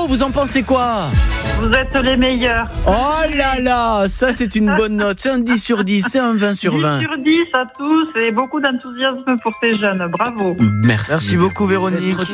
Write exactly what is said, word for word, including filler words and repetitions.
vous en pensez quoi? Vous êtes les meilleurs. Oh là là, ça c'est une bonne note. C'est un dix sur dix, c'est un vingt sur vingt. dix sur dix à tous et beaucoup d'enthousiasme pour ces jeunes. Bravo. Merci. Merci beaucoup, Véronique.